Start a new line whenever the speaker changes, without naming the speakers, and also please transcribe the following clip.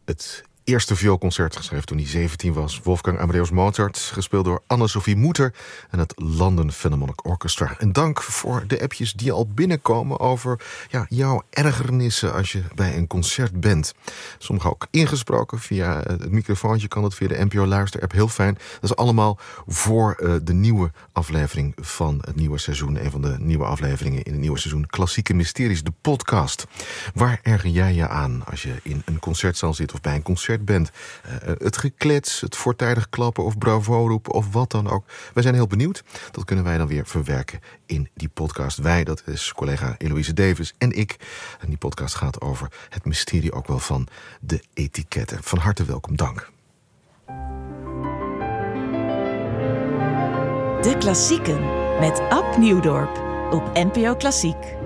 Het eerste vioolconcert geschreven toen hij 17 was. Wolfgang Amadeus Mozart, gespeeld door Anne-Sophie Mutter en het London Philharmonic Orchestra. En dank voor de appjes die al binnenkomen over jouw ergernissen als je bij een concert bent. Sommige ook ingesproken via het microfoontje, kan dat via de NPO Luister-app. Heel fijn. Dat is allemaal voor de nieuwe aflevering van het nieuwe seizoen. Een van de nieuwe afleveringen in het nieuwe seizoen Klassieke Mysteries, de podcast. Waar erger jij je aan als je in een concertzaal zit of bij een concert bent? Het geklets, het voortijdig klappen of bravo roepen of wat dan ook. Wij zijn heel benieuwd. Dat kunnen wij dan weer verwerken in die podcast. Wij, dat is collega Eloïse Davis en ik. En die podcast gaat over het mysterie ook wel van de etiketten. Van harte welkom, dank.
De Klassieken met Ab Nieuwdorp op NPO Klassiek.